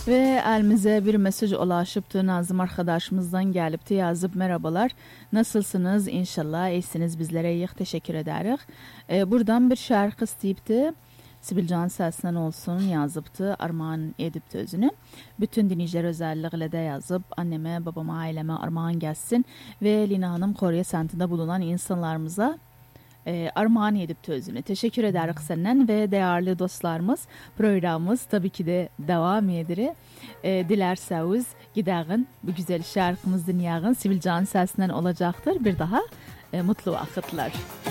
Ve elimize bir mesaj ulaşıptı. Nazım arkadaşımızdan gelipti, yazıp merhabalar. Nasılsınız? İnşallah iyisiniz, bizlere iyi teşekkür ederiz. Buradan bir şarkı isteyipti. Sibilcan sesinden olsun yazıptı, armağan edipti özünü. Bütün dinleyiciler özellikle de yazıp anneme, babama, aileme armağan gelsin ve Lina Hanım Kore semtinde bulunan insanlarımıza armağan edipti özünü. Teşekkür ederiz senden ve değerli dostlarımız, programımız tabii ki de devam edir. Dilerseniz gidelim, bu güzel şarkımız dinleyelim. Sibilcan sesinden olacaktır. Bir daha mutlu vakitler.